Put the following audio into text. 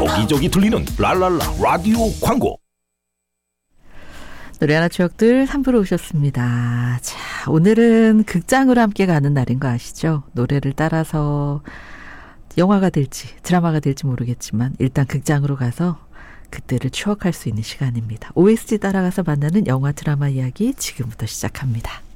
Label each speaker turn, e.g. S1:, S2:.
S1: 여기저기 들리는 랄랄라 라디오 광고.
S2: 노래 하나 추억들 3부로 오셨습니다. 자, 오늘은 극장으로 함께 가는 날인 거 아시죠? 노래를 따라서 영화가 될지 드라마가 될지 모르겠지만 일단 극장으로 가서 그때를 추억할 수 있는 시간입니다. OST 따라가서 만나는 영화 드라마 이야기 지금부터 시작합니다.